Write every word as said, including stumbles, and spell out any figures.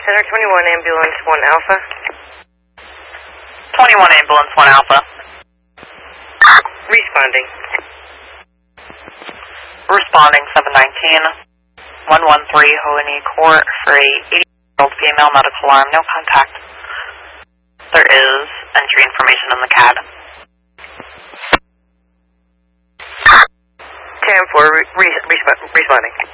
Center twenty-one, Ambulance one Alpha. twenty-one, Ambulance one Alpha. Responding. Responding, seven nineteen, one one three, Hoani Court for a eighty-year-old female, medical alarm, no contact. There is entry information in the C A D. ten four, re re responding.